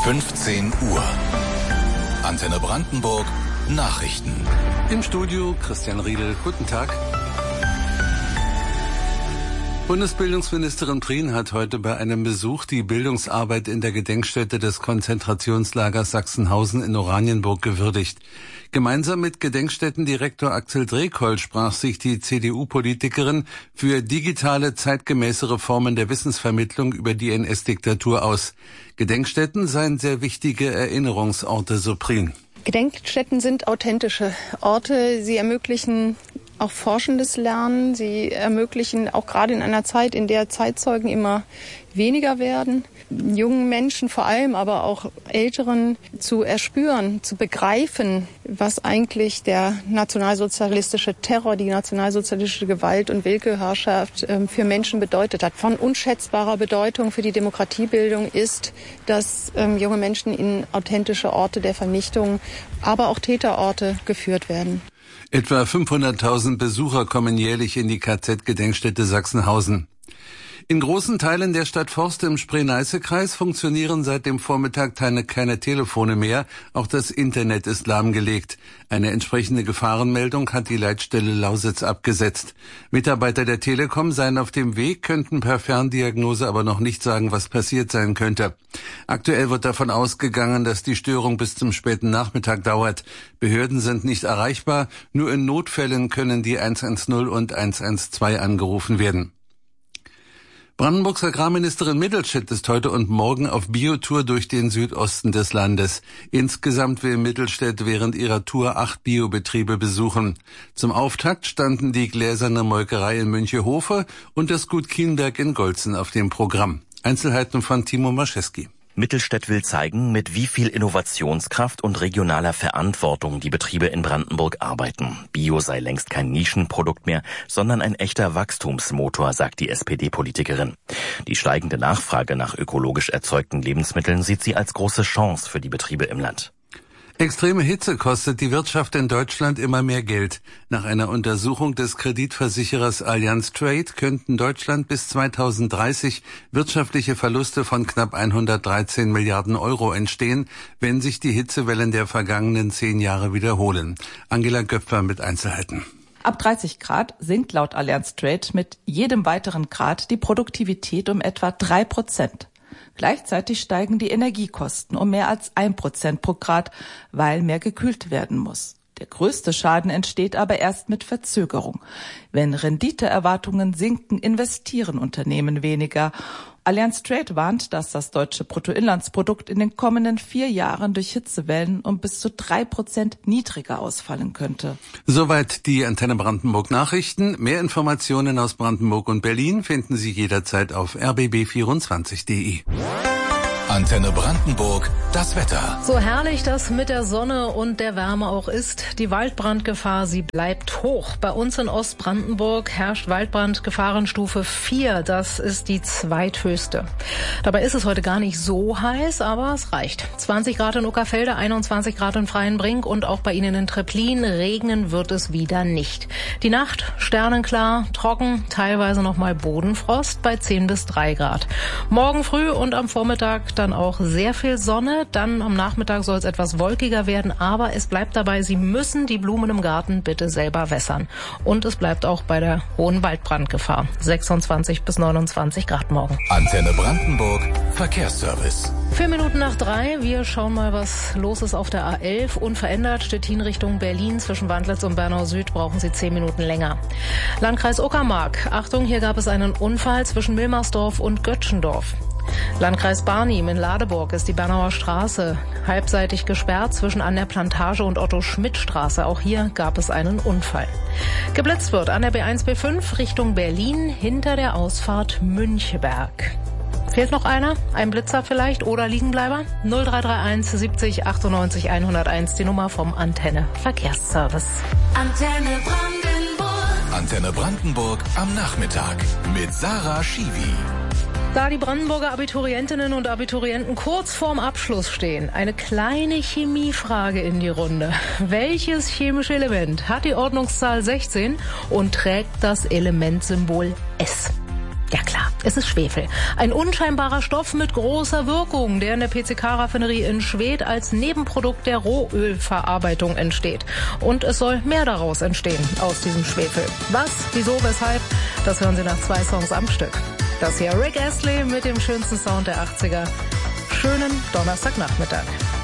15 Uhr. Antenne Brandenburg Nachrichten. Im Studio Christian Riedel. Guten Tag. Bundesbildungsministerin Prien hat heute bei einem Besuch die Bildungsarbeit in der Gedenkstätte des Konzentrationslagers Sachsenhausen in Oranienburg gewürdigt. Gemeinsam mit Gedenkstättendirektor Axel Drekoll sprach sich die CDU-Politikerin für digitale, zeitgemäße Reformen der Wissensvermittlung über die NS-Diktatur aus. Gedenkstätten seien sehr wichtige Erinnerungsorte, so Prien. Gedenkstätten sind authentische Orte. Sie ermöglichen auch forschendes Lernen. Sie ermöglichen auch gerade in einer Zeit, in der Zeitzeugen immer weniger werden, jungen Menschen vor allem, aber auch Älteren zu erspüren, zu begreifen, was eigentlich der nationalsozialistische Terror, die nationalsozialistische Gewalt und Willkürherrschaft für Menschen bedeutet hat. Von unschätzbarer Bedeutung für die Demokratiebildung ist, dass junge Menschen in authentische Orte der Vernichtung, aber auch Täterorte geführt werden. Etwa 500.000 Besucher kommen jährlich in die KZ-Gedenkstätte Sachsenhausen. In großen Teilen der Stadt Forst im Spree-Neiße-Kreis funktionieren seit dem Vormittag keine Telefone mehr. Auch das Internet ist lahmgelegt. Eine entsprechende Gefahrenmeldung hat die Leitstelle Lausitz abgesetzt. Mitarbeiter der Telekom seien auf dem Weg, könnten per Ferndiagnose aber noch nicht sagen, was passiert sein könnte. Aktuell wird davon ausgegangen, dass die Störung bis zum späten Nachmittag dauert. Behörden sind nicht erreichbar. Nur in Notfällen können die 110 und 112 angerufen werden. Brandenburgs Agrarministerin Mittelstädt ist heute und morgen auf Biotour durch den Südosten des Landes. Insgesamt will Mittelstädt während ihrer Tour 8 Biobetriebe besuchen. Zum Auftakt standen die Gläserne Molkerei in Münchehofe und das Gut Kienberg in Golzen auf dem Programm. Einzelheiten von Timo Mascheski. Mittelstädt will zeigen, mit wie viel Innovationskraft und regionaler Verantwortung die Betriebe in Brandenburg arbeiten. Bio sei längst kein Nischenprodukt mehr, sondern ein echter Wachstumsmotor, sagt die SPD-Politikerin. Die steigende Nachfrage nach ökologisch erzeugten Lebensmitteln sieht sie als große Chance für die Betriebe im Land. Extreme Hitze kostet die Wirtschaft in Deutschland immer mehr Geld. Nach einer Untersuchung des Kreditversicherers Allianz Trade könnten Deutschland bis 2030 wirtschaftliche Verluste von knapp 113 Milliarden Euro entstehen, wenn sich die Hitzewellen der vergangenen 10 Jahre wiederholen. Angela Göpfer mit Einzelheiten. Ab 30 Grad sinkt laut Allianz Trade mit jedem weiteren Grad die Produktivität um etwa 3%. Gleichzeitig steigen die Energiekosten um mehr als 1% pro Grad, weil mehr gekühlt werden muss. Der größte Schaden entsteht aber erst mit Verzögerung. Wenn Renditeerwartungen sinken, investieren Unternehmen weniger. Allianz Trade warnt, dass das deutsche Bruttoinlandsprodukt in den kommenden 4 Jahren durch Hitzewellen um bis zu 3% niedriger ausfallen könnte. Soweit die Antenne Brandenburg Nachrichten. Mehr Informationen aus Brandenburg und Berlin finden Sie jederzeit auf rbb24.de. Antenne Brandenburg, das Wetter. So herrlich das mit der Sonne und der Wärme auch ist, die Waldbrandgefahr, sie bleibt hoch. Bei uns in Ostbrandenburg herrscht Waldbrandgefahrenstufe 4. Das ist die zweithöchste. Dabei ist es heute gar nicht so heiß, aber es reicht. 20 Grad in Uckerfelde, 21 Grad in Freienbrink und auch bei Ihnen in Treplin. Regnen wird es wieder nicht. Die Nacht sternenklar, trocken, teilweise noch mal Bodenfrost bei 10 bis 3 Grad. Morgen früh und am Vormittag dann auch sehr viel Sonne. Dann am Nachmittag soll es etwas wolkiger werden, aber es bleibt dabei, Sie müssen die Blumen im Garten bitte selber wässern. Und es bleibt auch bei der hohen Waldbrandgefahr. 26 bis 29 Grad morgen. Antenne Brandenburg, Verkehrsservice. 4 Minuten nach 3. Wir schauen mal, was los ist auf der A11. Unverändert Stettin Richtung Berlin. Zwischen Wandlitz und Bernau Süd brauchen Sie 10 Minuten länger. Landkreis Uckermark. Achtung, hier gab es einen Unfall zwischen Milmersdorf und Götschendorf. Landkreis Barnim in Ladeburg ist die Bernauer Straße halbseitig gesperrt zwischen an der Plantage und Otto-Schmidt-Straße. Auch hier gab es einen Unfall. Geblitzt wird an der B1-B5 Richtung Berlin hinter der Ausfahrt Müncheberg. Fehlt noch einer? Ein Blitzer vielleicht oder Liegenbleiber? 0331 70 98 101, die Nummer vom Antenne Verkehrsservice. Antenne Brandenburg. Antenne Brandenburg am Nachmittag mit Sarah Schiwi. Da die Brandenburger Abiturientinnen und Abiturienten kurz vorm Abschluss stehen, eine kleine Chemiefrage in die Runde. Welches chemische Element hat die Ordnungszahl 16 und trägt das Elementsymbol S? Ja klar, es ist Schwefel. Ein unscheinbarer Stoff mit großer Wirkung, der in der PCK-Raffinerie in Schwedt als Nebenprodukt der Rohölverarbeitung entsteht. Und es soll mehr daraus entstehen, aus diesem Schwefel. Was, wieso, weshalb, das hören Sie nach 2 Songs am Stück. Das hier Rick Astley mit dem schönsten Sound der 80er. Schönen Donnerstagnachmittag.